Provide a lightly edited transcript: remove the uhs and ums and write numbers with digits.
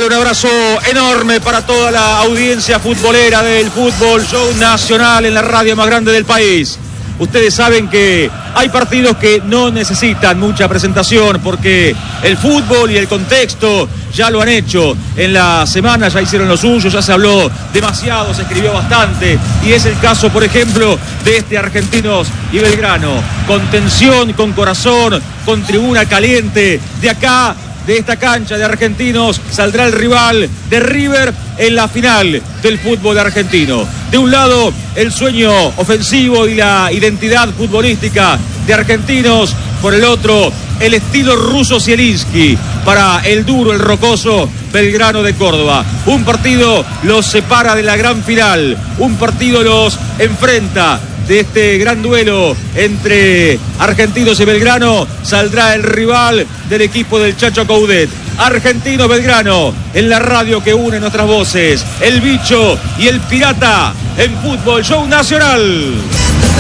un abrazo enorme para toda la audiencia futbolera del Fútbol Show Nacional en la radio más grande del país. Ustedes saben que hay partidos que no necesitan mucha presentación porque el fútbol y el contexto ya lo han hecho. En la semana ya hicieron lo suyo, ya se habló demasiado, se escribió bastante. Y es el caso, por ejemplo, de este Argentinos y Belgrano. Con tensión, con corazón, con tribuna caliente. De acá, de esta cancha de Argentinos, saldrá el rival de River en la final del fútbol argentino. De un lado, el sueño ofensivo y la identidad futbolística de Argentinos. Por el otro, el estilo ruso Zielinski para el duro, el rocoso Belgrano de Córdoba. Un partido los separa de la gran final. Un partido los enfrenta. De este gran duelo entre Argentinos y Belgrano saldrá el rival del equipo del Chacho Coudet. Argentinos Belgrano en la radio que une nuestras voces. El Bicho y el Pirata en Fútbol Show Nacional.